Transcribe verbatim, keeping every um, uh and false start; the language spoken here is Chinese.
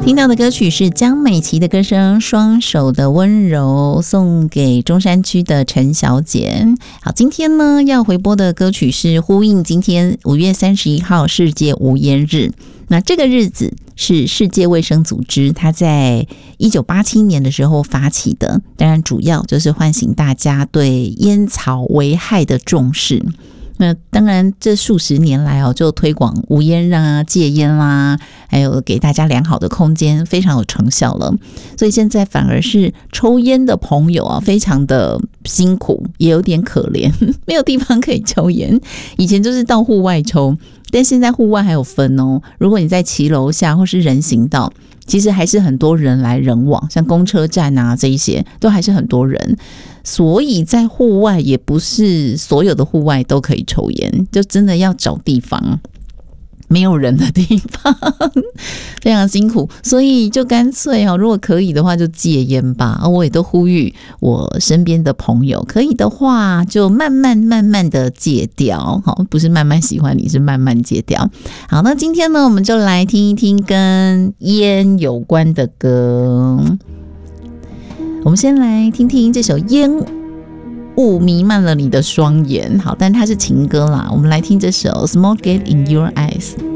听到的歌曲是江美琪的歌声《双手的温柔》，送给中山区的陈小姐。好，今天呢要回播的歌曲是呼应今天五月三十一号世界无烟日。那这个日子是世界卫生组织它在一九八七年的时候发起的，当然主要就是唤醒大家对烟草危害的重视。那当然这数十年来哦，就推广无烟啦、戒烟啦，还有给大家良好的空间，非常有成效了。所以现在反而是抽烟的朋友啊，非常的辛苦，也有点可怜，没有地方可以抽烟。以前就是到户外抽，但现在户外还有分哦。如果你在骑楼下或是人行道，其实还是很多人来人往，像公车站啊这一些都还是很多人。所以在户外也不是所有的户外都可以抽烟，就真的要找地方没有人的地方，非常辛苦。所以就干脆哦，如果可以的话就戒烟吧。我也都呼吁我身边的朋友，可以的话就慢慢慢慢的戒掉，好，不是慢慢喜欢你，是慢慢戒掉。好，那今天呢，我们就来听一听跟烟有关的歌。我们先来听听这首《烟雾弥漫了你的双眼》。好，但它是情歌啦。我们来听这首《Smoke Get in Your Eyes》。